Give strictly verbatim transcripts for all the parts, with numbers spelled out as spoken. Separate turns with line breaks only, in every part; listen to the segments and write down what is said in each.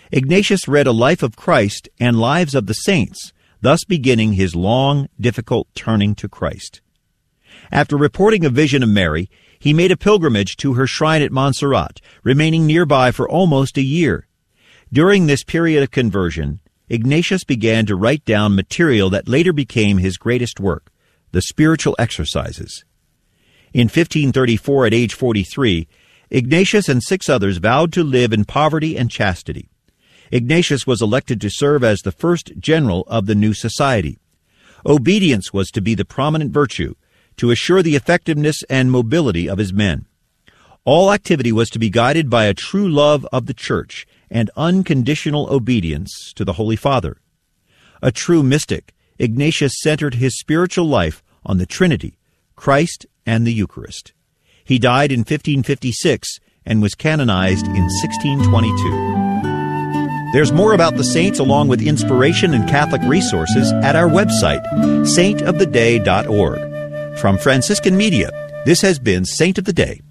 Ignatius read a life of Christ and lives of the saints, thus beginning his long, difficult turning to Christ. After reporting a vision of Mary, he made a pilgrimage to her shrine at Montserrat, remaining nearby for almost a year. During this period of conversion, Ignatius began to write down material that later became his greatest work, the Spiritual Exercises. In fifteen thirty-four, at age forty-three, Ignatius and six others vowed to live in poverty and chastity. Ignatius was elected to serve as the first general of the new society. Obedience was to be the prominent virtue, to assure the effectiveness and mobility of his men. All activity was to be guided by a true love of the Church and unconditional obedience to the Holy Father. A true mystic, Ignatius centered his spiritual life on the Trinity, Christ, and the Eucharist. He died in fifteen fifty-six and was canonized in sixteen twenty-two. There's more about the saints along with inspiration and Catholic resources at our website, saint of the day dot org. From Franciscan Media, this has been Saint of the Day.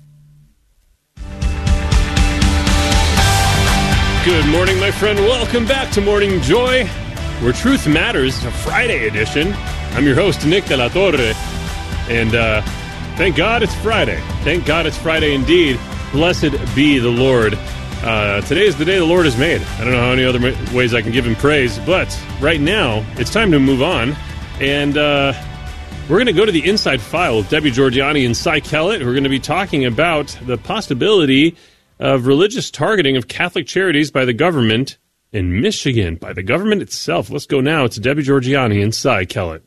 Good morning, my friend. Welcome back to Morning Joy, where truth matters. It's a Friday edition. I'm your host, Nick de la Torre, and uh, thank God it's Friday. Thank God it's Friday indeed. Blessed be the Lord. Uh, today is the day the Lord has made. I don't know how many other ways I can give him praise, but right now it's time to move on, and uh, we're going to go to the Inside File with Debbie Georgianni and Cy Kellett. We're going to be talking about the possibility of religious targeting of Catholic charities by the government in Michigan, by the government itself. Let's go now to Debbie Georgianni and Cy Kellett.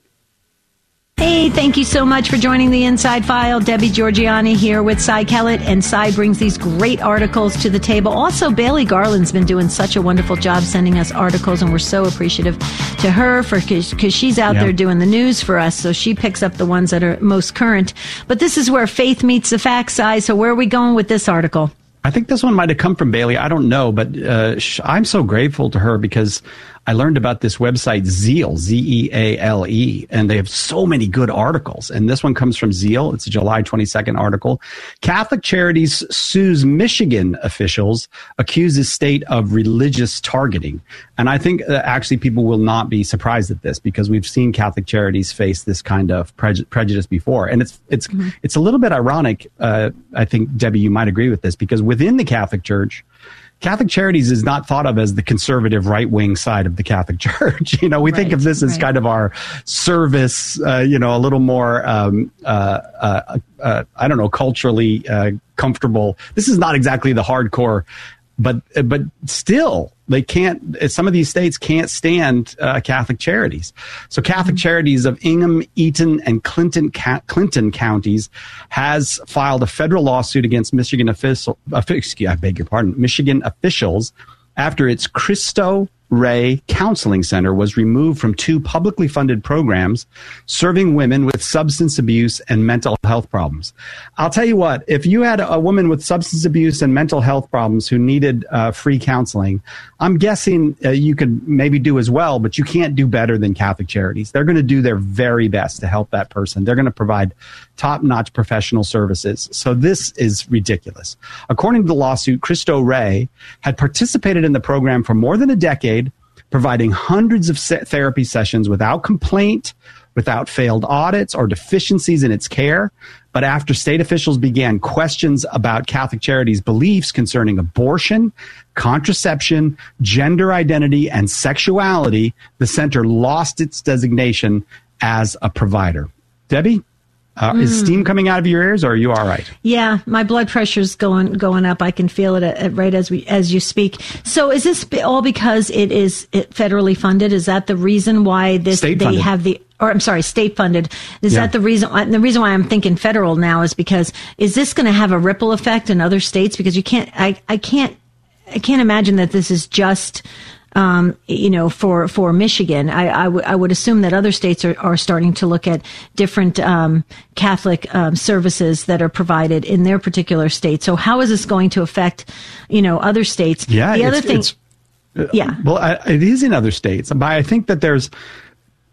Hey, thank you so much for joining the Inside File. Debbie Georgianni here with Cy Kellett, and Cy brings these great articles to the table. Also, Bailey Garland's been doing such a wonderful job sending us articles, and we're so appreciative to her for because she's out yeah. there doing the news for us, so she picks up the ones that are most current. But this is where faith meets the facts, Cy, so where are we going with this article?
I think this one might have come from Bailey. I don't know, but uh, sh- I'm so grateful to her because I learned about this website, Zeal, Z E A L E, and they have so many good articles. And this one comes from Zeal. It's a July twenty-second article. Catholic Charities sues Michigan officials, accuses state of religious targeting. And I think uh, actually people will not be surprised at this because we've seen Catholic Charities face this kind of pre- prejudice before. And it's it's mm-hmm. it's a little bit ironic. Uh, I think, Debbie, you might agree with this because within the Catholic Church, Catholic Charities is not thought of as the conservative right-wing side of the Catholic Church. You know, we right, think of this as right. kind of our service, uh, you know, a little more, um, uh, uh, uh, I don't know, culturally uh, comfortable. This is not exactly the hardcore, but but still, they can't, some of these states can't stand uh, Catholic Charities. So Catholic mm-hmm. Charities of Ingham, Eaton, and Clinton Clinton counties has filed a federal lawsuit against Michigan official, uh, excuse, I beg your pardon, Michigan officials after its Cristo Rey Counseling Center was removed from two publicly funded programs serving women with substance abuse and mental health problems. I'll tell you what, if you had a woman with substance abuse and mental health problems who needed uh, free counseling, I'm guessing uh, you could maybe do as well, but you can't do better than Catholic Charities. They're going to do their very best to help that person. They're going to provide top-notch professional services. So this is ridiculous. According to the lawsuit, Cristo Rey had participated in the program for more than a decade, providing hundreds of therapy sessions without complaint, without failed audits or deficiencies in its care. But after state officials began questions about Catholic Charities' beliefs concerning abortion, contraception, gender identity, and sexuality, the center lost its designation as a provider. Debbie? Uh, mm. Is steam coming out of your ears, or are you all right?
Yeah, my blood pressure's going going up. I can feel it at, at, right as we as you speak. So, is this all because it is federally funded? Is that the reason why this
state
they
funded.
have the? Or I'm sorry, state funded. Is
yeah.
that the reason? The reason why I'm thinking federal now is because is this going to have a ripple effect in other states? Because you can't, I I can't, I can't imagine that this is just. Um, you know, for, for Michigan, I, I, w- I would assume that other states are, are starting to look at different um, Catholic um, services that are provided in their particular state. So how is this going to affect, you know, other states?
Yeah,
the other
it's,
thing,
it's, uh,
yeah.
Well, I, it is in other states, but I think that there's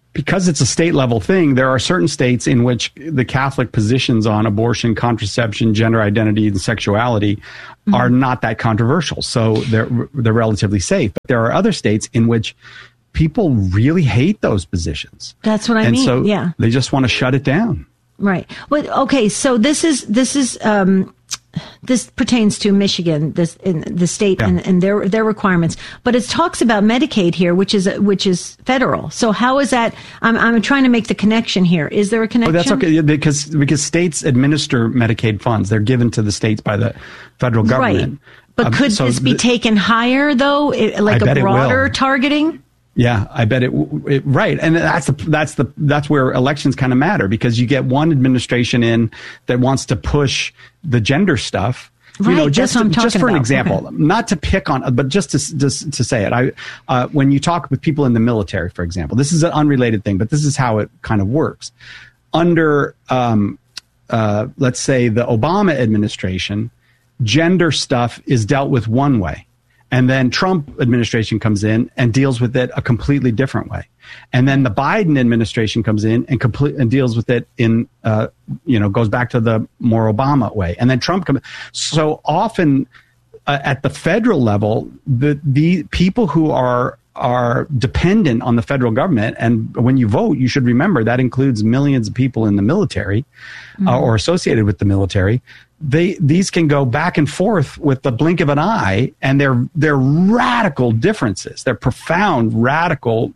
because it's a state level thing, there are certain states in which the Catholic positions on abortion, contraception, gender identity, and sexuality mm-hmm. are not that controversial. So they're they're relatively safe. But there are other states in which people really hate those positions.
That's what I
and
mean.
So
yeah.
they just want to shut it down.
Right. Well, okay. So this is this is um, this pertains to Michigan, this in the state, yeah. and, and their their requirements. But it talks about Medicaid here, which is which is federal. So how is that? I'm I'm trying to make the connection here. Is there a connection?
Oh, that's okay because because states administer Medicaid funds. They're given to the states by the federal government.
Right. But um, could so this be th- taken higher though, it, like
I
a broader targeting?
Yeah, I bet it, it. Right, and that's the that's the that's where elections kind of matter because you get one administration in that wants to push the gender stuff.
Right,
you know, just
that's what I'm
to, just for
about.
an example, okay. Not to pick on, but just to just to say it. I uh, when you talk with people in the military, for example, this is an unrelated thing, but this is how it kind of works. Under, um, uh, let's say, the Obama administration, gender stuff is dealt with one way. And then Trump administration comes in and deals with it a completely different way. And then the Biden administration comes in and complete and deals with it in, uh, you know, goes back to the more Obama way. And then Trump comes. So often uh, at the federal level, the, the people who are, are dependent on the federal government. And when you vote, you should remember that includes millions of people in the military mm-hmm. uh, or associated with the military. They these can go back and forth with the blink of an eye, and they're they're radical differences. They're profound, radical.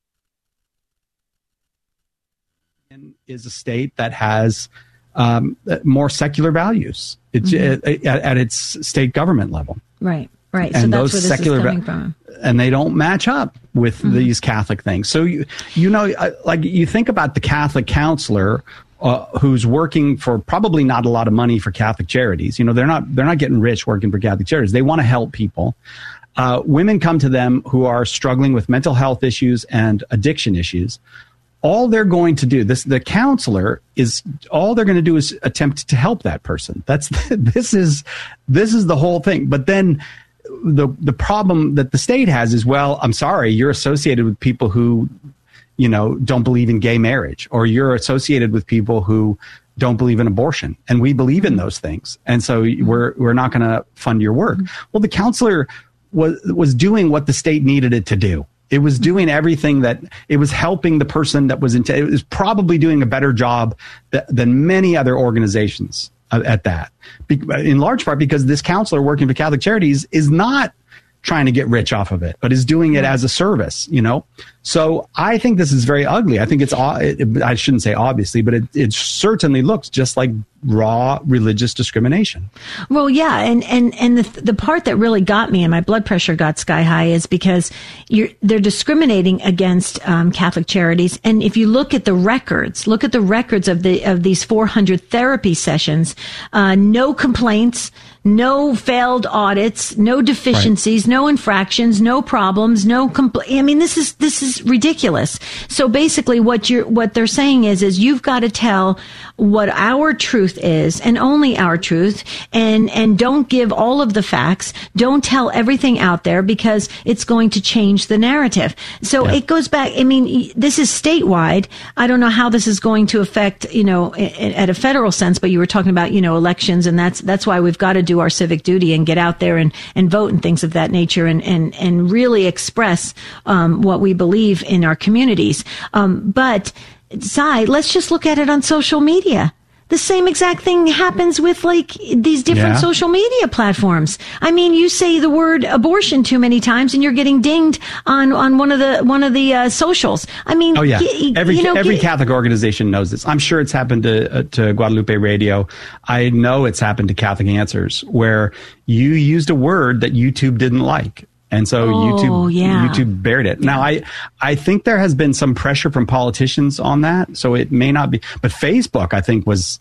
And is a state that has um, more secular values it's, mm-hmm. at, at its state government level.
Right, right.
And
so
those
that's where
secular
this is coming from.
And they don't match up with mm-hmm. these Catholic things. So you you know, like you think about the Catholic counselor. Uh, who's working for probably not a lot of money for Catholic charities. You know, they're not they're not getting rich working for Catholic charities. They want to help people. Uh, women come to them who are struggling with mental health issues and addiction issues. All they're going to do, this the counselor is all they're going to do is attempt to help that person. That's this is this is the whole thing. But then the the problem that the state has is, well, I'm sorry, you're associated with people who, you know, don't believe in gay marriage, or you're associated with people who don't believe in abortion. And we believe in those things. And so we're, we're not going to fund your work. Mm-hmm. Well, the counselor was, was doing what the state needed it to do. It was doing everything that it was helping the person that was in, it was probably doing a better job th- than many other organizations at that. Be- in large part because this counselor working for Catholic Charities is not trying to get rich off of it, but is doing it as a service, you know? So I think this is very ugly. I think it's, it, I shouldn't say obviously, but it, it certainly looks just like raw religious discrimination.
Well, yeah. And, and, and the, the part that really got me and my blood pressure got sky high is because you're, they're discriminating against um, Catholic charities. And if you look at the records, look at the records of the, of these four hundred therapy sessions, uh, no complaints, no failed audits, no deficiencies, right. no infractions, no problems, no compl- I mean, this is, this is ridiculous. So basically what you're, what they're saying is, is you've got to tell what our truth is and only our truth, and, and don't give all of the facts. Don't tell everything out there because it's going to change the narrative. So yeah. it goes back. I mean, this is statewide. I don't know how this is going to affect, you know, at a federal sense, but you were talking about, you know, elections, and that's, that's why we've got to do our civic duty and get out there and, and vote and things of that nature, and, and, and really express um, what we believe in our communities. Um, but, Cy, let's just look at it on social media. The same exact thing happens with like these different yeah. social media platforms. I mean, you say the word abortion too many times and you're getting dinged on, on one of the, one of the uh, socials. I mean,
oh yeah.
G-
every,
you know,
every
g-
Catholic organization knows this. I'm sure it's happened to, uh, to Guadalupe Radio. I know it's happened to Catholic Answers, where you used a word that YouTube didn't like. And so
oh,
YouTube,
yeah.
YouTube bared it.
Yeah.
Now, I, I think there has been some pressure from politicians on that. So it may not be, but Facebook, I think was,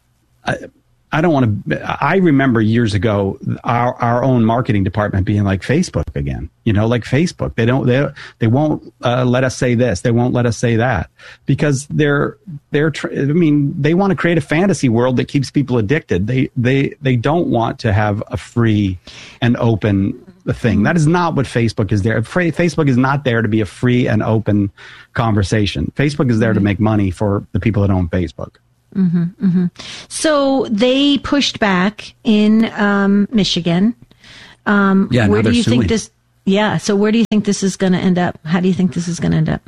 I, I don't want to, I remember years ago, our, our own marketing department being like Facebook again, you know, like Facebook. They don't, they, they won't uh, let us say this. They won't let us say that because they're, they're, tr- I mean, they want to create a fantasy world that keeps people addicted. They, they, they don't want to have a free and open the thing. That is not what Facebook is there. Facebook is not there to be a free and open conversation. Facebook is there mm-hmm. to make money for the people that own Facebook.
Mm-hmm, mm-hmm. So they pushed back in um, Michigan. Um,
yeah,
where do you
suing.
think this? Yeah. So where do you think this is going to end up? How do you think this is going to end up?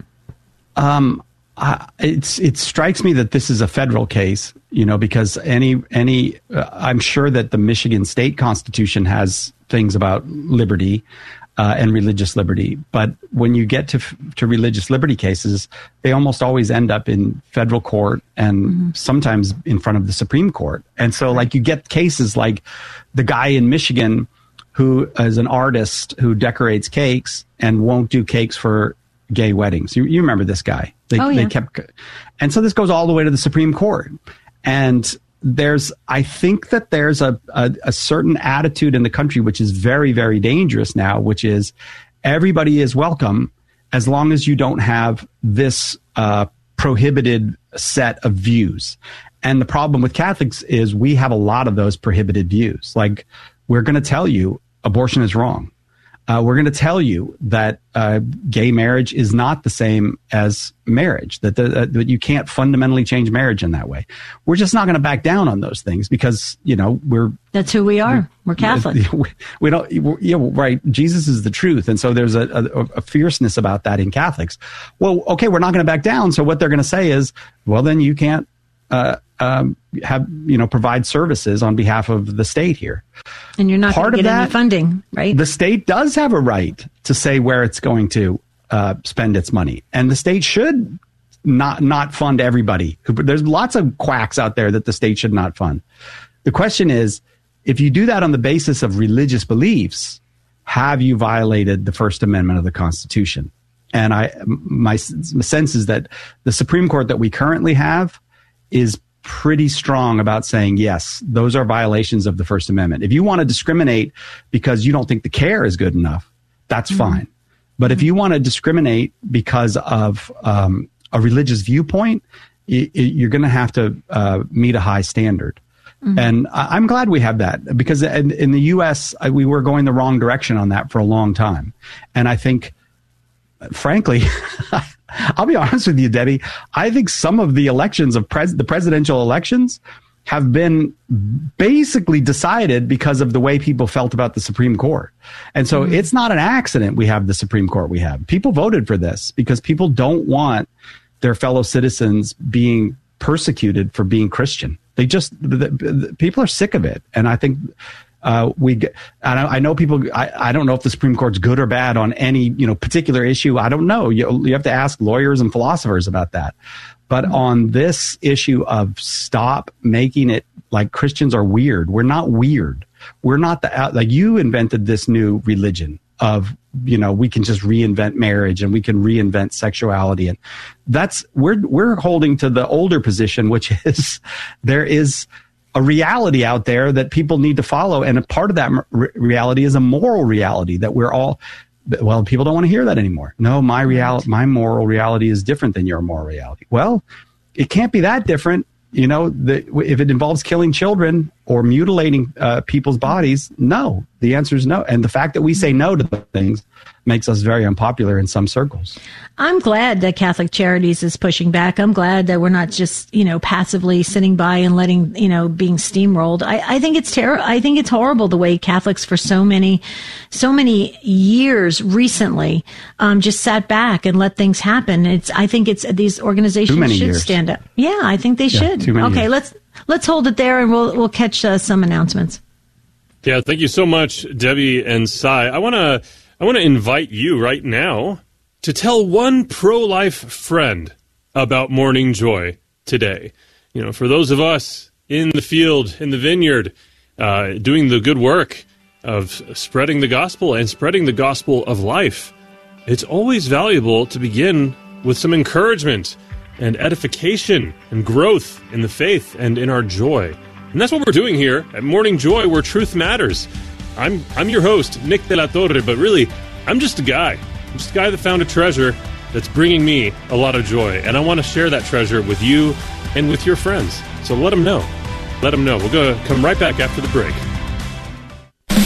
Um, uh, it's it strikes me that this is a federal case, you know, because any any uh, I'm sure that the Michigan State Constitution has things about liberty uh, and religious liberty, but when you get to to religious liberty cases, they almost always end up in federal court and mm-hmm. sometimes in front of the Supreme Court. And so, like, you get cases like the guy in Michigan who is an artist who decorates cakes and won't do cakes for gay weddings. You, you remember this guy. They,
oh, yeah.
they kept, and so this goes all the way to the Supreme Court. And there's, I think that there's a, a, a certain attitude in the country, which is very, very dangerous now, which is everybody is welcome as long as you don't have this uh, prohibited set of views. And the problem with Catholics is we have a lot of those prohibited views. Like, we're going to tell you abortion is wrong. Uh, we're going to tell you that uh, gay marriage is not the same as marriage, that, the, uh, that you can't fundamentally change marriage in that way. We're just not going to back down on those things because, you know, we're...
That's who we are. We're Catholic.
We, we don't... We're, yeah, right. Jesus is the truth. And so there's a, a, a fierceness about that in Catholics. Well, okay, we're not going to back down. So what they're going to say is, well, then you can't uh, um, have, you know, provide services on behalf of the state here.
And you're not going to get
that,
any funding, right?
The state does have a right to say where it's going to uh, spend its money. And the state should not not fund everybody. There's lots of quacks out there that the state should not fund. The question is, if you do that on the basis of religious beliefs, have you violated the First Amendment of the Constitution? And I, my sense is that the Supreme Court that we currently have is pretty strong about saying, yes, those are violations of the First Amendment. If you want to discriminate because you don't think the care is good enough, that's mm-hmm. fine. But mm-hmm. if you want to discriminate because of um, a religious viewpoint, y- you're going to have to uh, meet a high standard. Mm-hmm. And I- I'm glad we have that, because in, in the U S, I, we were going the wrong direction on that for a long time. And I think, frankly, I'll be honest with you, Debbie, I think some of the elections of pres- the presidential elections have been basically decided because of the way people felt about the Supreme Court. And so mm-hmm. it's not an accident we have the Supreme Court we have. People voted for this because people don't want their fellow citizens being persecuted for being Christian. They just, the, the, people are sick of it. And I think Uh, we, and I, I know people, I, I don't know if the Supreme Court's good or bad on any, you know, particular issue. I don't know. You, you have to ask lawyers and philosophers about that. But mm-hmm. on this issue of stop making it like Christians are weird. We're not weird. We're not the, like, you invented this new religion of, you know, we can just reinvent marriage and we can reinvent sexuality. And that's, we're, we're holding to the older position, which is there is a reality out there that people need to follow. And a part of that re- reality is a moral reality that we're all, well, people don't want to hear that anymore. No, my reality, my moral reality is different than your moral reality. Well, it can't be that different. You know, the, if it involves killing children or mutilating uh, people's bodies, no, the answer is no. And the fact that we say no to the things makes us very unpopular in some circles.
I'm glad that Catholic Charities is pushing back. I'm glad that we're not just, you know, passively sitting by and letting, you know, being steamrolled. I, I think it's terrible. I think it's horrible the way Catholics for so many, so many years recently um, just sat back and let things happen. It's, I think it's, these organizations should
years.
stand up. Yeah, I think they
yeah,
should.
Okay,
years. let's, let's hold it there and we'll, we'll catch uh, some announcements.
Yeah, thank you so much, Debbie and Cy. I want to, I want to invite you right now to tell one pro-life friend about Morning Joy today. You know, for those of us in the field, in the vineyard, uh, doing the good work of spreading the gospel and spreading the gospel of life, it's always valuable to begin with some encouragement and edification and growth in the faith and in our joy. And that's what we're doing here at Morning Joy, where truth matters. I'm I'm your host, Nick De La Torre, but really, I'm just a guy. I'm just a guy that found a treasure that's bringing me a lot of joy. And I want to share that treasure with you and with your friends. So let them know. Let them know. We're going to come right back after the break.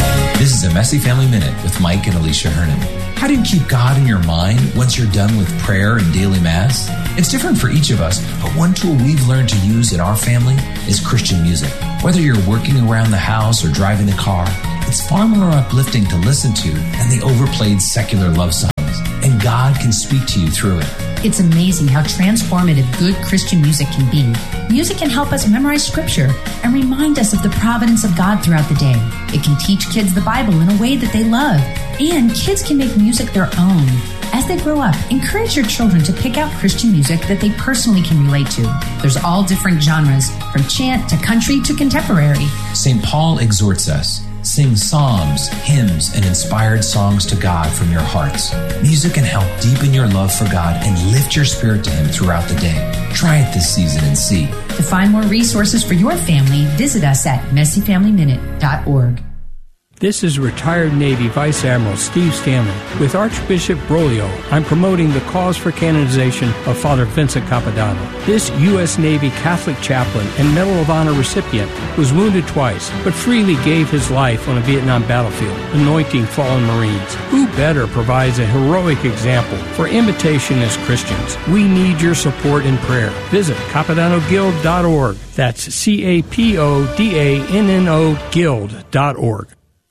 This is a Messy Family Minute with Mike and Alicia Hernan. How do you keep God in your mind once you're done with prayer and daily mass? It's different for each of us, but one tool we've learned to use in our family is Christian music. Whether you're working around the house or driving the car, it's far more uplifting to listen to than the overplayed secular love songs, and God can speak to you through it.
It's amazing how transformative good Christian music can be. Music can help us memorize scripture and remind us of the providence of God throughout the day. It can teach kids the Bible in a way that they love, and kids can make music their own. As they grow up, encourage your children to pick out Christian music that they personally can relate to. There's all different genres, from chant to country to contemporary.
Saint Paul exhorts us, sing psalms, hymns, and inspired songs to God from your hearts. Music can help deepen your love for God and lift your spirit to Him throughout the day. Try it this season and see.
To find more resources for your family, visit us at messy family minute dot org.
This is retired Navy Vice Admiral Steve Stanley. With Archbishop Broglio, I'm promoting the cause for canonization of Father Vincent Capodanno. This U S Navy Catholic chaplain and Medal of Honor recipient was wounded twice, but freely gave his life on a Vietnam battlefield, anointing fallen Marines. Who better provides a heroic example for imitation as Christians? We need your support and prayer. Visit capodanno guild dot org. That's C A P O D A N N O guild dot org.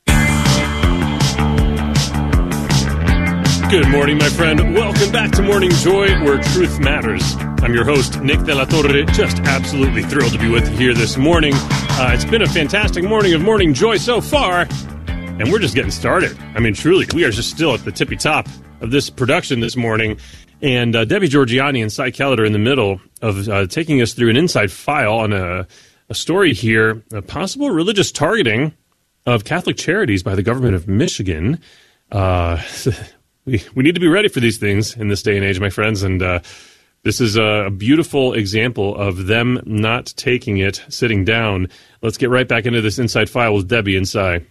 Good morning, my friend. Welcome back to Morning Joy, where truth matters. I'm your host, Nick De La Torre. Just absolutely thrilled to be with you here this morning. Uh, it's been a fantastic morning of Morning Joy so far, and we're just getting started. I mean, truly, we are just still at the tippy top of this production this morning. And uh, Debbie Georgiani and Cy Keller are in the middle of uh, taking us through an inside file on a, a story here, a possible religious targeting of Catholic charities by the government of Michigan. Uh We we need to be ready for these things in this day and age, my friends, and uh, this is a beautiful example of them not taking it sitting down. Let's get right back into this Inside File with Debbie and Cy.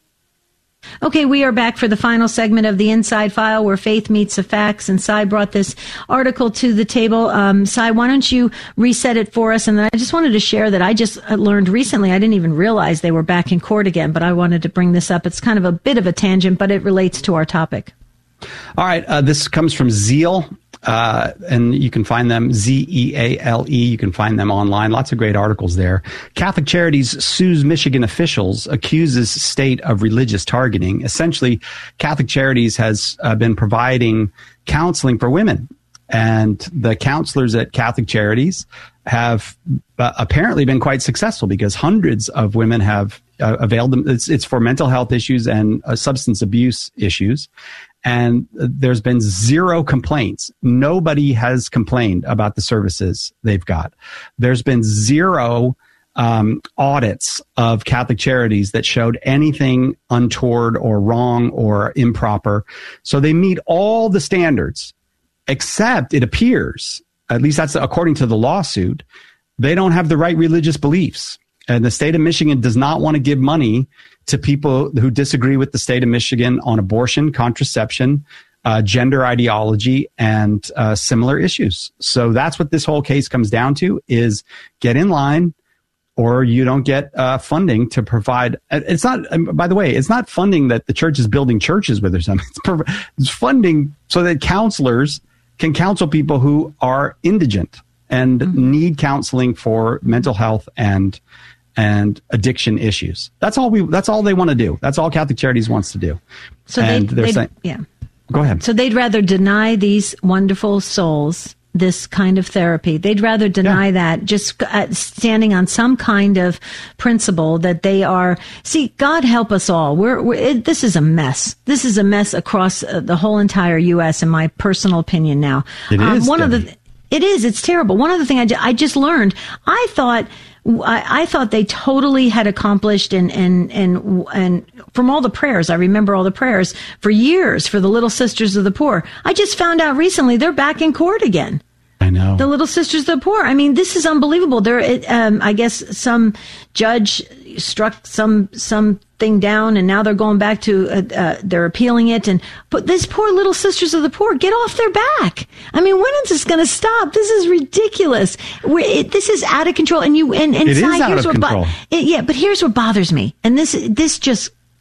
Okay, we are back for the final segment of the Inside File, where faith meets the facts, and Cy brought this article to the table. Um, Cy, why don't you reset it for us? And I just wanted to share that I just learned recently, I didn't even realize they were back in court again, but I wanted to bring this up. It's kind of a bit of a tangent, but it relates to our topic.
All right. Uh, this comes from Zeal, uh, and you can find them, Z E A L E. You can find them online. Lots of great articles there. Catholic Charities sues Michigan officials, accuses state of religious targeting. Essentially, Catholic Charities has uh, been providing counseling for women. And the counselors at Catholic Charities have uh, apparently been quite successful, because hundreds of women have uh, availed them. It's, it's for mental health issues and uh, substance abuse issues. And there's been zero complaints. Nobody has complained about the services they've got. There's been zero um, audits of Catholic Charities that showed anything untoward or wrong or improper. So they meet all the standards, except it appears, at least that's according to the lawsuit, they don't have the right religious beliefs. And the state of Michigan does not want to give money to people who disagree with the state of Michigan on abortion, contraception, uh, gender ideology, and uh, similar issues. So that's what this whole case comes down to, is get in line or you don't get uh, funding to provide. It's not, by the way, it's not funding that the church is building churches with or something. It's, prov- it's funding so that counselors can counsel people who are indigent and mm-hmm. need counseling for mental health and and addiction issues. That's all we. That's all they want to do. That's all Catholic Charities wants to do.
So
and
they,
they're
they'd,
saying,
yeah.
Go ahead.
So they'd rather deny these wonderful souls this kind of therapy. They'd rather deny yeah. that, just uh, standing on some kind of principle that they are. See, God help us all. We're, we're it, this is a mess. This is a mess across uh, the whole entire U S in my personal opinion. Now,
it um, is.
One
Debbie.
of the. It is. It's terrible. One other thing I, ju- I just learned. I thought. I, I thought they totally had accomplished, and, and, and, and from all the prayers, I remember all the prayers for years for the Little Sisters of the Poor. I just found out recently they're back in court again.
I know.
The Little Sisters of the Poor. I mean, this is unbelievable. There, um, I guess some judge struck some, something down, and now they're going back to, uh, uh, they're appealing it. And, but these poor Little Sisters of the Poor, get off their back. I mean, when is this going to stop? This is ridiculous. We're, it, this is out of control. And you, and, and
it
Cy,
is out
here's
of
what
control.
Bo- it, yeah, but here's what bothers me. And this, this just,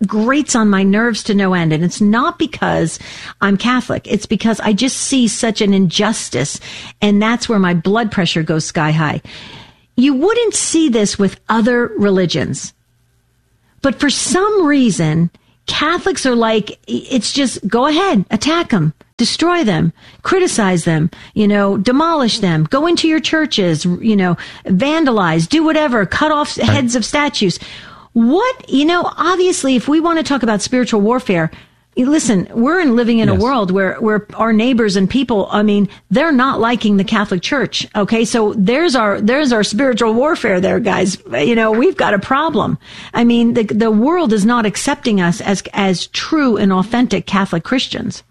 grates on my nerves to no end. And it's not because I'm Catholic. It's because I just see such an injustice. And that's where my blood pressure goes sky high. You wouldn't see this with other religions. But for some reason, Catholics are like, it's just go ahead, attack them, destroy them, criticize them, you know, demolish them, go into your churches, you know, vandalize, do whatever, cut off heads of statues. What, you know, obviously, if we want to talk about spiritual warfare, listen, we're in living in yes. a world where, where our neighbors and people, I mean, they're not liking the Catholic Church. Okay. So there's our, there's our spiritual warfare there, guys. You know, we've got a problem. I mean, the, the world is not accepting us as, as true and authentic Catholic Christians.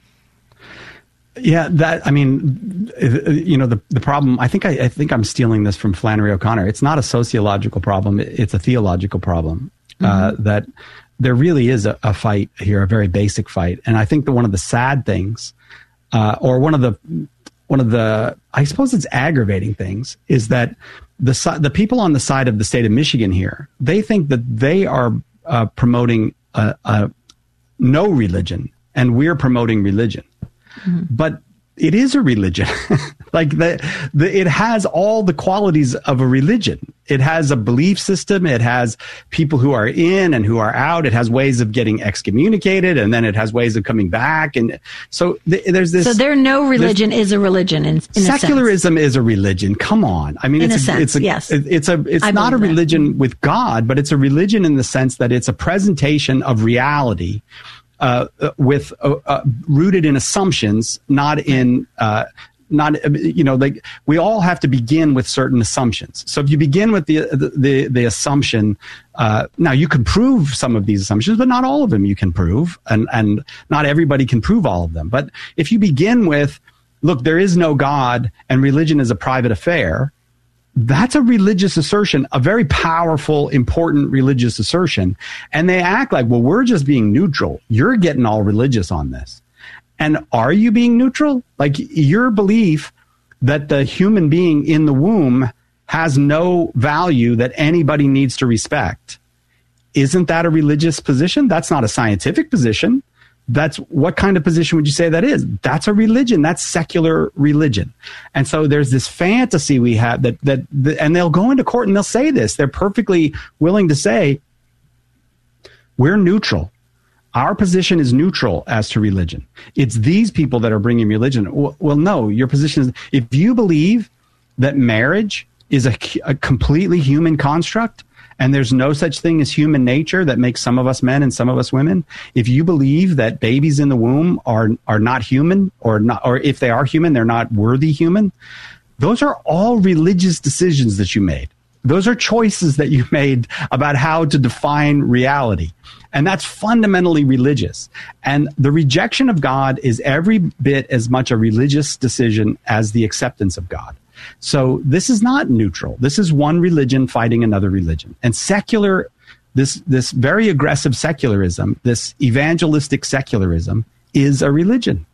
Yeah, that, I mean, you know, the, the problem, I think I, I think I'm stealing this from Flannery O'Connor. It's not a sociological problem. It's a theological problem. Mm-hmm. Uh, that, there really is a, a fight here, a very basic fight. And I think that one of the sad things, uh, or one of the, one of the, I suppose it's aggravating things, is that the the people on the side of the state of Michigan here, they think that they are uh, promoting a, a no religion, and we're promoting religion. Mm-hmm. But it is a religion. Like the, the, it has all the qualities of a religion. It has a belief system. It has people who are in and who are out. It has ways of getting excommunicated, and then it has ways of coming back. And so th- there's this.
So there, no religion is a religion. In, in
secularism
a sense.
is a religion. Come on. I mean,
in
it's
a,
a,
sense,
it's a,
yes.
it's a, it's
I
not a religion
that.
with God, but it's a religion in the sense that it's a presentation of reality. Uh, with uh, uh, rooted in assumptions, not in uh, not you know like we all have to begin with certain assumptions. So if you begin with the the the, the assumption, uh, now you can prove some of these assumptions, but not all of them you can prove, and and not everybody can prove all of them. But if you begin with, look, there is no God and religion is a private affair, that's a religious assertion, a very powerful, important religious assertion. And they act like, well, we're just being neutral. You're getting all religious on this. And are you being neutral? Like your belief that the human being in the womb has no value that anybody needs to respect. Isn't that a religious position? That's not a scientific position. That's what kind of position would you say that is? That's a religion. That's secular religion. And so there's this fantasy we have that, that, that, and they'll go into court and they'll say this. They're perfectly willing to say, we're neutral. Our position is neutral as to religion. It's these people that are bringing religion. Well, well no, your position is, if you believe that marriage is a, a completely human construct, and there's no such thing as human nature that makes some of us men and some of us women. If you believe that babies in the womb are are not human, or not, or if they are human, they're not worthy human, those are all religious decisions that you made. Those are choices that you made about how to define reality. And that's fundamentally religious. And the rejection of God is every bit as much a religious decision as the acceptance of God. So this is not neutral. This is one religion fighting another religion. And secular, this this very aggressive secularism, this evangelistic secularism, is a religion.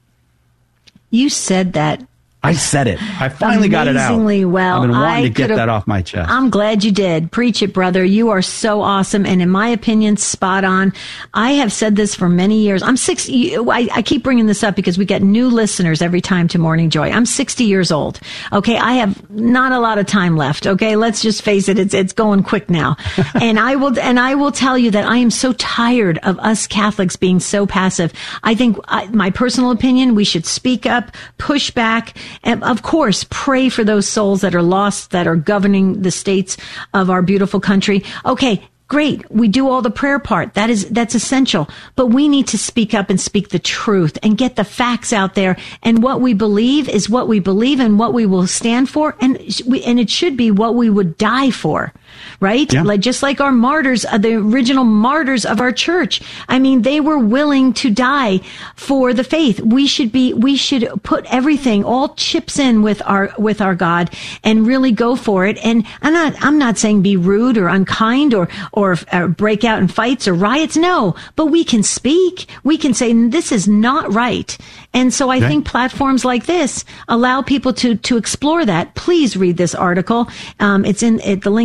You said that.
I said it. I finally got it out.
Amazingly well.
I've been wanting
I
to get that off my chest.
I'm glad you did. Preach it, brother. You are so awesome. And in my opinion, spot on. I have said this for many years. I'm sixty. I, I keep bringing this up because we get new listeners every time to Morning Joy. I'm sixty years old. Okay. I have not a lot of time left. Okay. Let's just face it. It's, it's going quick now. and I will, and I will tell you that I am so tired of us Catholics being so passive. I think I, my personal opinion, we should speak up, push back, and of course, pray for those souls that are lost, that are governing the states of our beautiful country. Okay, great. We do all the prayer part. That is, that's essential. But we need to speak up and speak the truth and get the facts out there. And what we believe is what we believe and what we will stand for. And we, and it should be what we would die for. Right? Yeah. Like, just like our martyrs, uh, the original martyrs of our church. I mean, they were willing to die for the faith. We should be, we should put everything, all chips in with our, with our God and really go for it. And I'm not, I'm not saying be rude or unkind or, or, or break out in fights or riots. No, but we can speak. We can say this is not right. And so I okay. think platforms like this allow people to, to explore that. Please read this article. Um, it's in, it, the link is in the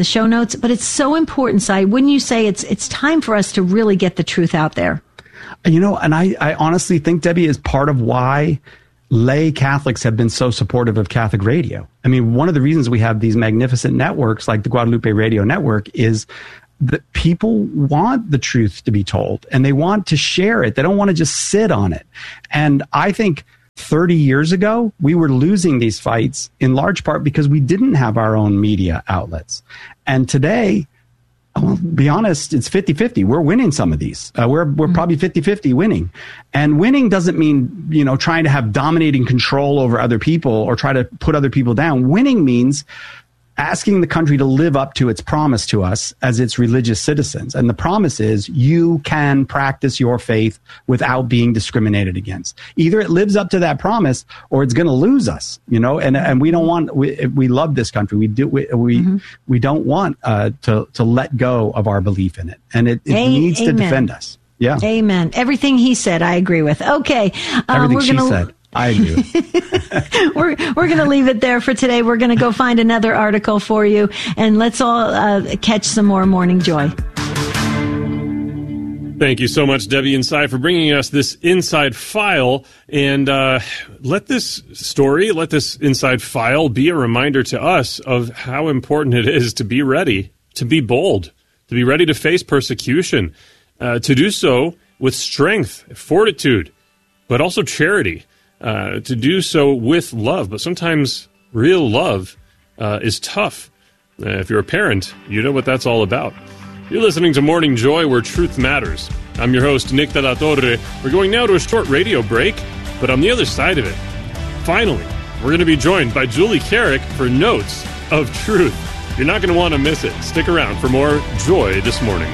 show notes. But it's so important, Si. Wouldn't you say it's it's time for us to really get the truth out there?
You know, and I, I honestly think, Debbie, is part of why lay Catholics have been so supportive of Catholic radio. I mean, one of the reasons we have these magnificent networks like the Guadalupe Radio Network is that people want the truth to be told and they want to share it. They don't want to just sit on it. And I think thirty years ago, we were losing these fights in large part because we didn't have our own media outlets. And today, I'll be honest, it's fifty-fifty. We're winning some of these. Uh, we're we're mm-hmm. probably fifty-fifty winning. And winning doesn't mean, you know, trying to have dominating control over other people or try to put other people down. Winning means asking the country to live up to its promise to us as its religious citizens. And the promise is you can practice your faith without being discriminated against. Either it lives up to that promise or it's going to lose us, you know, and, and we don't want, we, we love this country. We do, we, we, mm-hmm. we don't want uh, to, to let go of our belief in it. And it, it a- needs amen. to defend us. Yeah.
Amen. Everything he said, I agree with. Okay.
Um,
Everything
we're
she
gonna...
said.
I do.
we're we're going to leave it there for today. We're going to go find another article for you, and let's all uh, catch some more Morning Joy.
Thank you so much, Debbie and Si, for bringing us this inside file. And uh, let this story, let this inside file be a reminder to us of how important it is to be ready, to be bold, to be ready to face persecution, uh, to do so with strength, fortitude, but also charity. Uh, to do so with love. But sometimes real love uh, is tough. Uh, if you're a parent, you know what that's all about. You're listening to Morning Joy, where truth matters. I'm your host, Nick de la Torre. We're going now to a short radio break, but on the other side of it, finally, we're going to be joined by Julie Carrick for Notes of Truth. You're not going to want to miss it. Stick around for more Joy this morning.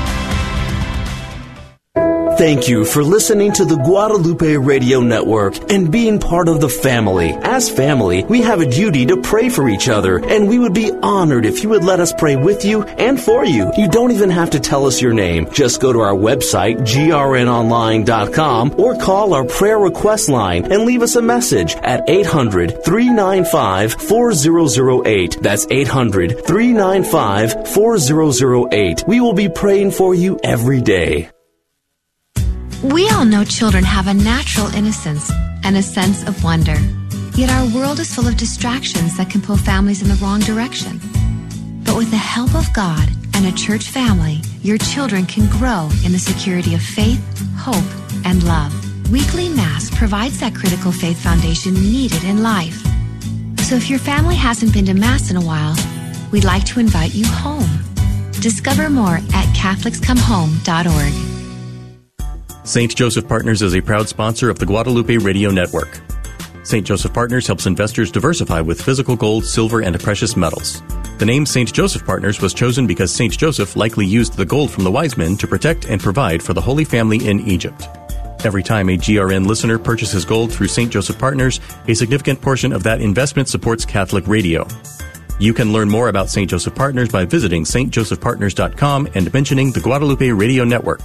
Thank you for listening to the Guadalupe Radio Network and being part of the family. As family, we have a duty to pray for each other, and we would be honored if you would let us pray with you and for you. You don't even have to tell us your name. Just go to our website, g r n online dot com, or call our prayer request line and leave us a message at eight hundred, three nine five, four zero zero eight. That's eight hundred, three nine five, four zero zero eight. We will be praying for you every day.
We all know children have a natural innocence and a sense of wonder. Yet our world is full of distractions that can pull families in the wrong direction. But with the help of God and a church family, your children can grow in the security of faith, hope, and love. Weekly Mass provides that critical faith foundation needed in life. So if your family hasn't been to Mass in a while, we'd like to invite you home. Discover more at catholics come home dot org.
Saint Joseph Partners is a proud sponsor of the Guadalupe Radio Network. Saint Joseph Partners helps investors diversify with physical gold, silver, and precious metals. The name Saint Joseph Partners was chosen because Saint Joseph likely used the gold from the wise men to protect and provide for the Holy Family in Egypt. Every time a G R N listener purchases gold through Saint Joseph Partners, a significant portion of that investment supports Catholic radio. You can learn more about Saint Joseph Partners by visiting s t joseph partners dot com and mentioning the Guadalupe Radio Network.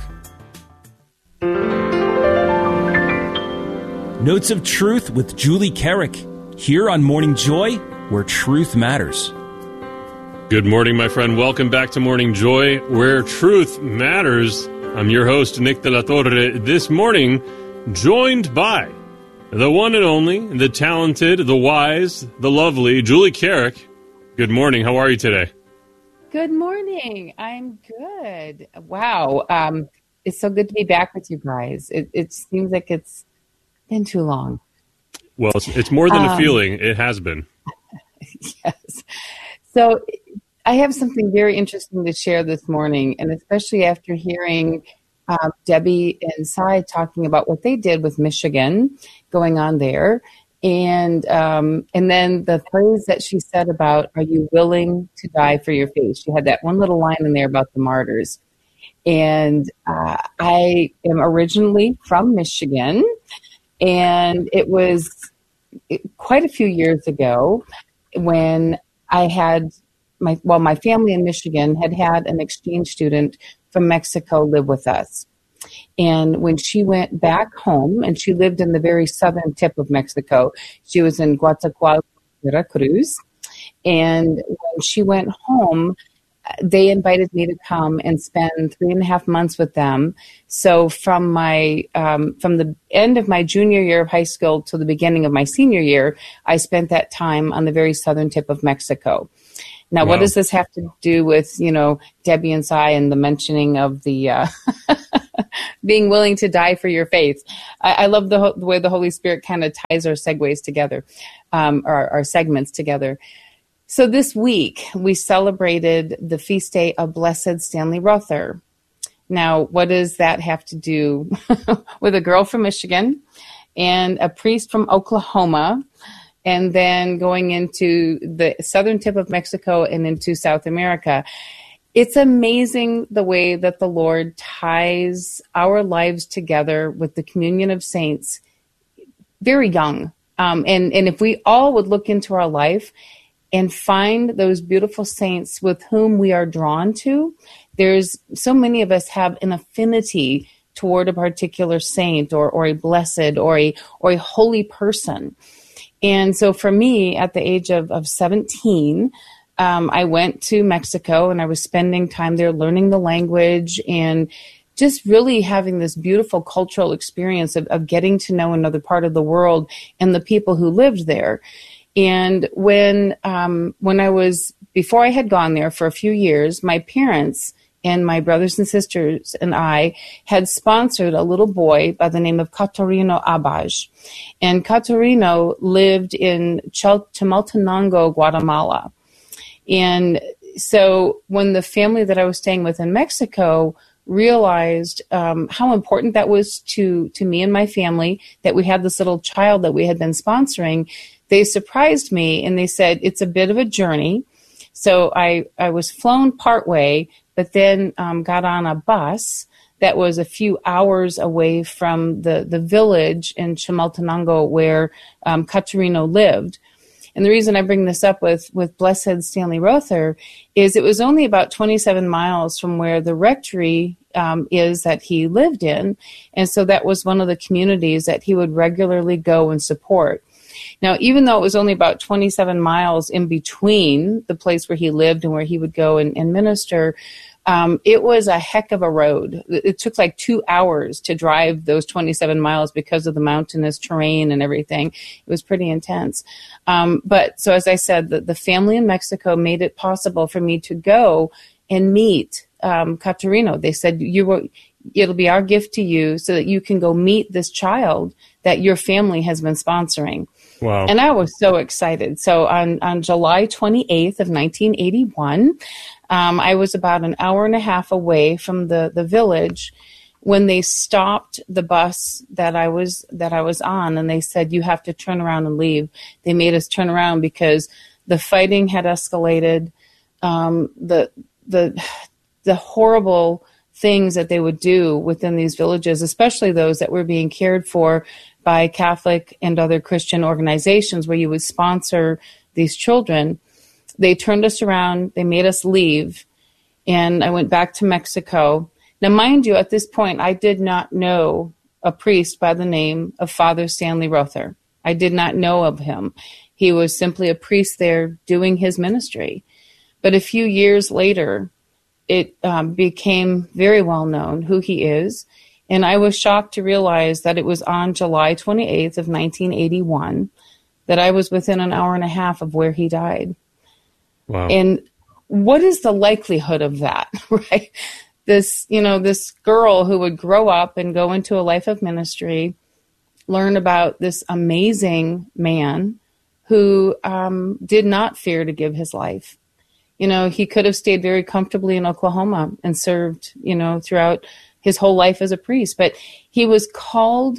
Notes of Truth with Julie Carrick, here on Morning Joy, where truth matters.
Good morning, my friend. Welcome back to Morning Joy, where truth matters. I'm your host, Nick de la Torre. This morning, joined by the one and only, the talented, the wise, the lovely Julie Carrick. Good morning. How are you today?
Good morning. I'm good. Wow. Um, it's so good to be back with you guys. It, it seems like it's been too long.
Well, it's, it's more than
um,
a feeling. It has been.
Yes. So I have something very interesting to share this morning, and especially after hearing uh, Debbie and Si talking about what they did with Michigan going on there. And um, and then the phrase that she said about, are you willing to die for your faith? She had that one little line in there about the martyrs. And uh, I am originally from Michigan. And it was quite a few years ago when I had my, well, my family in Michigan had had an exchange student from Mexico live with us. And when she went back home, and she lived in the very southern tip of Mexico, she was in Guatzacoalcos, Veracruz. And when she went home, they invited me to come and spend three and a half months with them. So from my um, from the end of my junior year of high school to the beginning of my senior year, I spent that time on the very southern tip of Mexico. Now, wow. What does this have to do with, you know, Debbie and Cy and the mentioning of the uh, being willing to die for your faith? I, I love the, the way the Holy Spirit kind of ties our segues together, um, or our, our segments together. So this week, we celebrated the feast day of Blessed Stanley Rother. Now, what does that have to do with a girl from Michigan and a priest from Oklahoma, and then going into the southern tip of Mexico and into South America? It's amazing the way that the Lord ties our lives together with the communion of saints very young. Um, and, and if we all would look into our life and find those beautiful saints with whom we are drawn to, there's so many of us have an affinity toward a particular saint or, or a blessed or a, or a holy person. And so for me, at the age of, of seventeen, um, I went to Mexico and I was spending time there learning the language and just really having this beautiful cultural experience of, of getting to know another part of the world and the people who lived there. And when um, when I was, before I had gone there for a few years, my parents and my brothers and sisters and I had sponsored a little boy by the name of Catarino Abaj. And Catarino lived in Chimaltenango, Guatemala. And so when the family that I was staying with in Mexico realized um, how important that was to, to me and my family, that we had this little child that we had been sponsoring, they surprised me and they said, it's a bit of a journey. So I, I was flown partway, but then um, got on a bus that was a few hours away from the, the village in Chimaltenango where um, Catarino lived. And the reason I bring this up with, with Blessed Stanley Rother is it was only about twenty-seven miles from where the rectory um, is that he lived in. And so that was one of the communities that he would regularly go and support. Now, even though it was only about twenty-seven miles in between the place where he lived and where he would go and, and minister, um, it was a heck of a road. It took like two hours to drive those twenty-seven miles because of the mountainous terrain and everything. It was pretty intense. Um, but so as I said, the, the family in Mexico made it possible for me to go and meet um, Catarino. They said, you will, it'll be our gift to you so that you can go meet this child that your family has been sponsoring.
Wow.
And I was so excited. So on, on July twenty-eighth of nineteen eighty-one, um, I was about an hour and a half away from the, the village when they stopped the bus that I was that I was on, and they said, you have to turn around and leave. They made us turn around because the fighting had escalated. Um, the the the horrible things that they would do within these villages, especially those that were being cared for by Catholic and other Christian organizations where you would sponsor these children. They turned us around, they made us leave, and I went back to Mexico. Now, mind you, at this point, I did not know a priest by the name of Father Stanley Rother. I did not know of him. He was simply a priest there doing his ministry. But a few years later, it um, became very well known who he is. And I was shocked to realize that it was on July twenty-eighth of nineteen eighty-one that I was within an hour and a half of where he died.
Wow.
And what is the likelihood of that, right? This, you know, this girl who would grow up and go into a life of ministry, learn about this amazing man who um, did not fear to give his life. You know, he could have stayed very comfortably in Oklahoma and served, you know, throughout his whole life as a priest. But he was called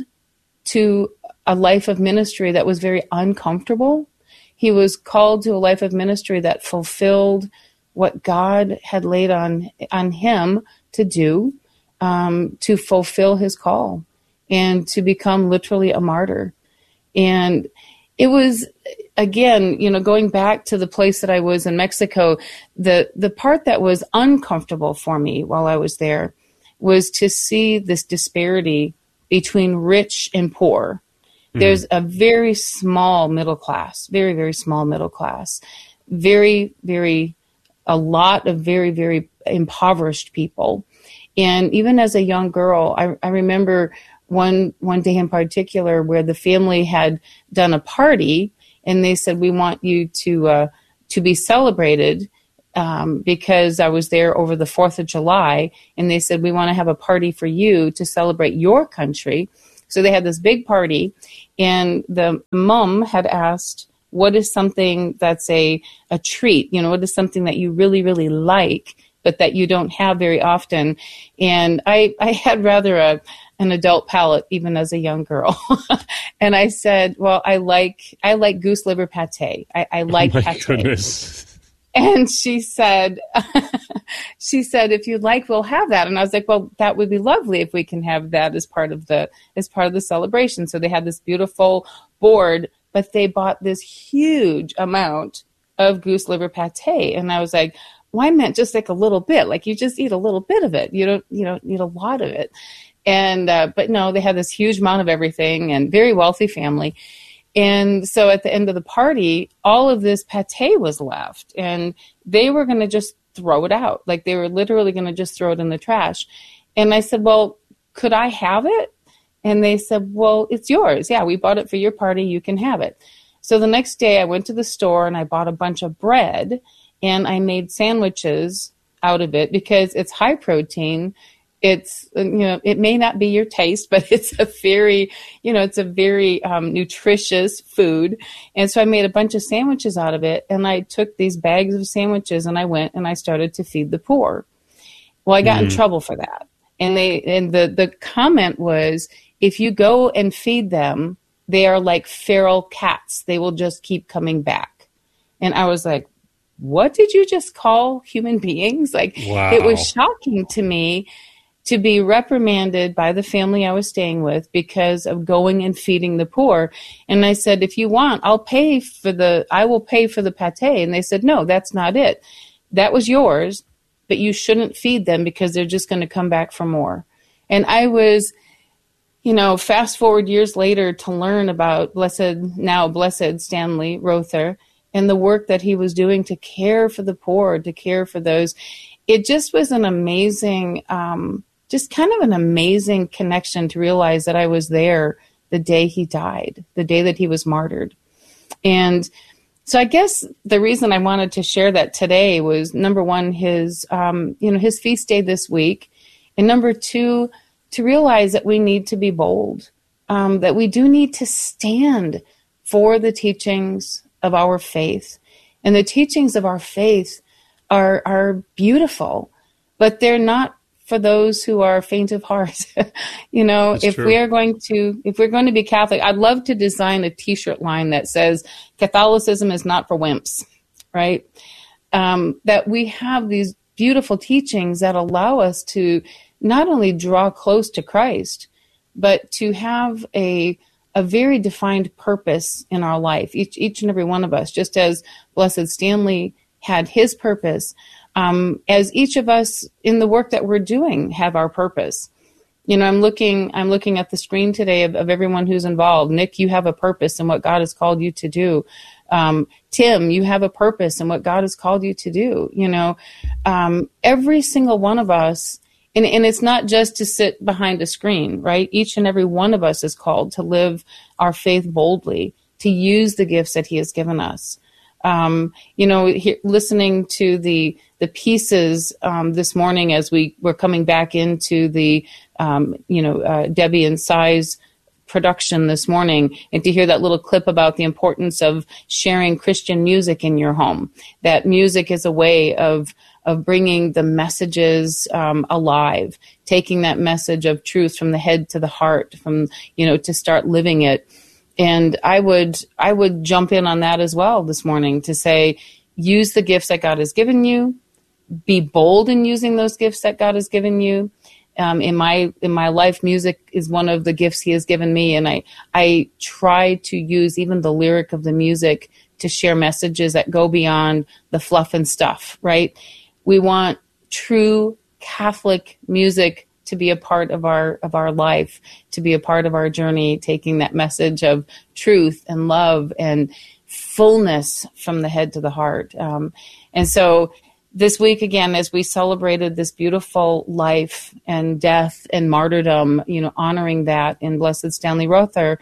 to a life of ministry that was very uncomfortable. He was called to a life of ministry that fulfilled what God had laid on, on him to do, um, to fulfill his call and to become literally a martyr. And it was, again, you know, going back to the place that I was in Mexico, the, the part that was uncomfortable for me while I was there was to see this disparity between rich and poor. Mm-hmm. There's a very small middle class, very, very small middle class, very, very a lot of very, very impoverished people. And even as a young girl, I, I remember one one day in particular where the family had done a party, and they said, we want you to uh, to be celebrated um, because I was there over the fourth of July, and they said, we want to have a party for you to celebrate your country. So they had this big party, and the mom had asked, what is something that's a, a treat? You know, what is something that you really, really like, but that you don't have very often? And I, I had rather a, an adult palate, even as a young girl. And I said, well, I like, I like goose liver pate. I, I like
oh my
pate.
Goodness.
And she said, she said, if you'd like, we'll have that. And I was like, well, that would be lovely if we can have that as part of the, as part of the celebration. So they had this beautiful board, but they bought this huge amount of goose liver pate. And I was like, well, I meant just like a little bit, like you just eat a little bit of it. You don't, you don't need a lot of it. And, uh, but no, they had this huge amount of everything, and very wealthy family. And so at the end of the party, all of this pate was left, and they were going to just throw it out. Like they were literally going to just throw it in the trash. And I said, well, could I have it? And they said, well, it's yours. Yeah, we bought it for your party. You can have it. So the next day I went to the store and I bought a bunch of bread, and I made sandwiches out of it because it's high protein. It's, you know, it may not be your taste, but it's a very, you know, it's a very um, nutritious food. And so I made a bunch of sandwiches out of it, and I took these bags of sandwiches and I went and I started to feed the poor. Well, I got mm. in trouble for that. And they, and the, the comment was, if you go and feed them, they are like feral cats. They will just keep coming back. And I was like, what did you just call human beings? Like, wow. It was shocking to me to be reprimanded by the family I was staying with because of going and feeding the poor. And I said, if you want, I'll pay for the, I will pay for the pate. And they said, no, that's not it. That was yours, but you shouldn't feed them because they're just going to come back for more. And I was, you know, fast forward years later to learn about blessed, now blessed Stanley Rother and the work that he was doing to care for the poor, to care for those. It just was an amazing, um, just kind of an amazing connection to realize that I was there the day he died, the day that he was martyred. And so I guess the reason I wanted to share that today was, number one, his, um, you know, his feast day this week. And number two, to realize that we need to be bold, um, that we do need to stand for the teachings of our faith. And the teachings of our faith are, are beautiful, but they're not for those who are faint of heart. You know, That's if true. we are going to, if we're going to be Catholic, I'd love to design a t-shirt line that says Catholicism is not for wimps, right? Um, that we have these beautiful teachings that allow us to not only draw close to Christ, but to have a, a very defined purpose in our life, each, each and every one of us, just as Blessed Stanley had his purpose. Um, as each of us in the work that we're doing have our purpose. You know, I'm looking, I'm looking at the screen today of, of everyone who's involved. Nick, you have a purpose in what God has called you to do. Um, Tim, you have a purpose in what God has called you to do. You know, um, every single one of us, and, and it's not just to sit behind a screen, right? Each and every one of us is called to live our faith boldly, to use the gifts that he has given us. Um, you know, he, listening to the the pieces um, this morning as we were coming back into the, um, you know, uh, Debbie and Sai's production this morning, and to hear that little clip about the importance of sharing Christian music in your home. That music is a way of of bringing the messages um, alive, taking that message of truth from the head to the heart, from, you know, to start living it. And I would I would jump in on that as well this morning to say, use the gifts that God has given you, be bold in using those gifts that God has given you. Um, in my in my life, music is one of the gifts he has given me, and I I try to use even the lyric of the music to share messages that go beyond the fluff and stuff, right? We want true Catholic music to be a part of our of our life, to be a part of our journey, taking that message of truth and love and fullness from the head to the heart. Um, and so this week, again, as we celebrated this beautiful life and death and martyrdom, you know, honoring that in Blessed Stanley Rother,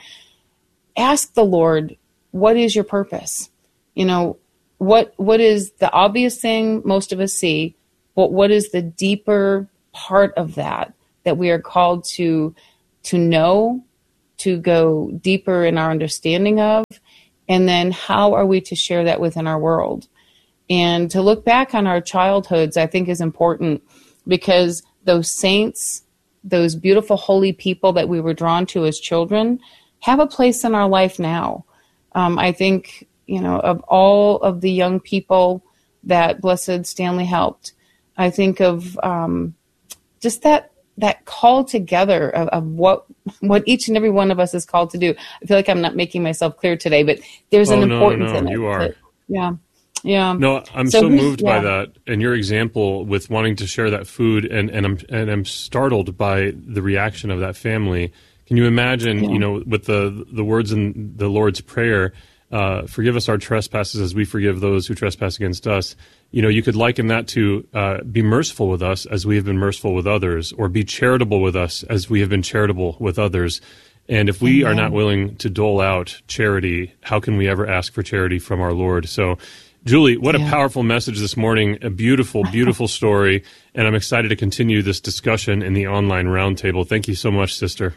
ask the Lord, what is your purpose? You know, what what is the obvious thing most of us see, but what is the deeper part of that that we are called to to know, to go deeper in our understanding of, and then how are we to share that within our world? And to look back on our childhoods, I think, is important, because those saints, those beautiful holy people that we were drawn to as children, have a place in our life now. Um, I think, you know, of all of the young people that Blessed Stanley helped, I think of um, just that that call together of, of what what each and every one of us is called to do. I feel like I'm not making myself clear today, but there's
oh,
an
no,
importance
no,
in it.
You are.
But, yeah. Yeah.
No, I'm so,
so
moved
yeah.
by that and your example with wanting to share that food, and, and I'm and I'm startled by the reaction of that family. Can you imagine, yeah. you know, with the the words in the Lord's Prayer, uh, forgive us our trespasses as we forgive those who trespass against us. You know, you could liken that to uh, be merciful with us as we have been merciful with others, or be charitable with us as we have been charitable with others. And if we Amen. Are not willing to dole out charity, how can we ever ask for charity from our Lord? So, Julie, what yeah. a powerful message this morning, a beautiful, beautiful story, and I'm excited to continue this discussion in the online roundtable. Thank you so much, sister.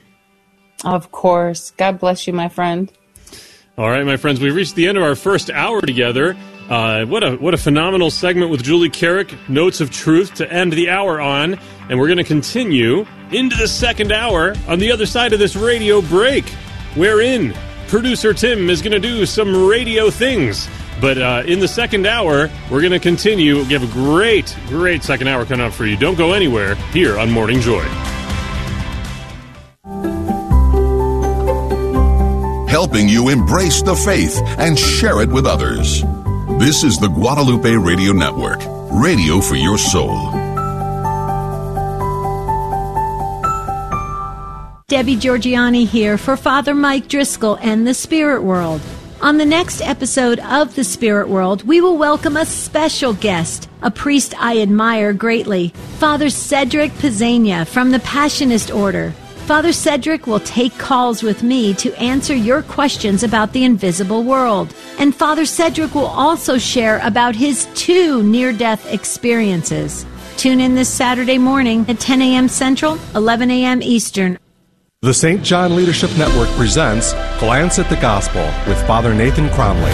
Of course. God bless you, my friend.
All right, my friends, we've reached the end of our first hour together. Uh, what a what a phenomenal segment with Julie Carrick, Notes of Truth, to end the hour on, and we're going to continue into the second hour on the other side of this radio break, wherein producer Tim is going to do some radio things. But uh, in the second hour, we're going to continue. We have a great, great second hour coming up for you. Don't go anywhere here on Morning Joy.
Helping you embrace the faith and share it with others. This is the Guadalupe Radio Network, radio for your soul.
Debbie Georgiani here for Father Mike Driscoll and the Spirit World. On the next episode of The Spirit World, we will welcome a special guest, a priest I admire greatly, Father Cedric Pizzania from the Passionist Order. Father Cedric will take calls with me to answer your questions about the invisible world. And Father Cedric will also share about his two near-death experiences. Tune in this Saturday morning at ten a.m. Central, eleven a.m. Eastern.
The Saint John Leadership Network presents Glance at the Gospel with Father Nathan Cromley.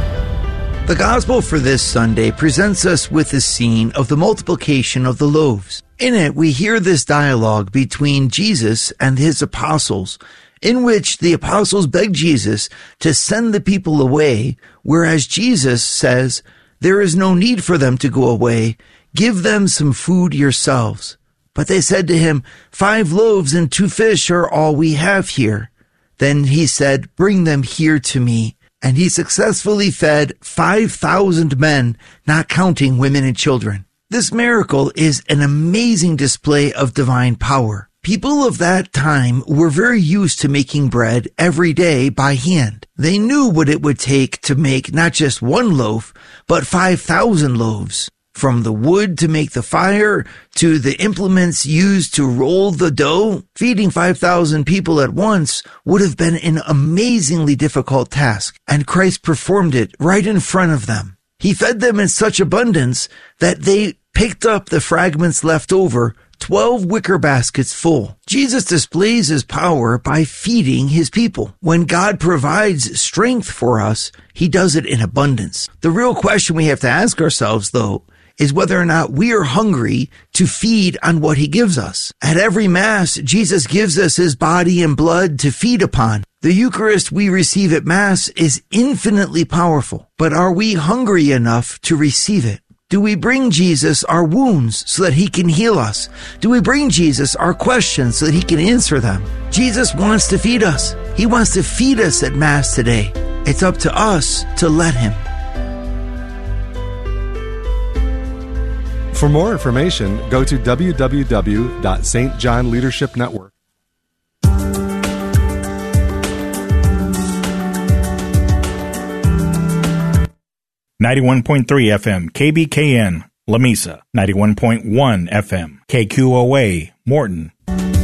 The Gospel for this Sunday presents us with the scene of the multiplication of the loaves. In it, we hear this dialogue between Jesus and his apostles, in which the apostles beg Jesus to send the people away, whereas Jesus says, "There is no need for them to go away. Give them some food yourselves." But they said to him, "Five loaves and two fish are all we have here." Then he said, "Bring them here to me." And he successfully fed five thousand men, not counting women and children. This miracle is an amazing display of divine power. People of that time were very used to making bread every day by hand. They knew what it would take to make not just one loaf, but five thousand loaves. From the wood to make the fire, to the implements used to roll the dough, feeding five thousand people at once would have been an amazingly difficult task, and Christ performed it right in front of them. He fed them in such abundance that they picked up the fragments left over, twelve wicker baskets full. Jesus displays his power by feeding his people. When God provides strength for us, he does it in abundance. The real question we have to ask ourselves, though, is whether or not we are hungry to feed on what he gives us. At every Mass, Jesus gives us his body and blood to feed upon. The Eucharist we receive at Mass is infinitely powerful, but are we hungry enough to receive it? Do we bring Jesus our wounds so that he can heal us? Do we bring Jesus our questions so that he can answer them? Jesus wants to feed us. He wants to feed us at Mass today. It's up to us to let him.
For more information, go to w w w dot s t john leadership network.
ninety-one point three F M, K B K N, Lamesa, ninety-one point one F M, K Q O A, Morton.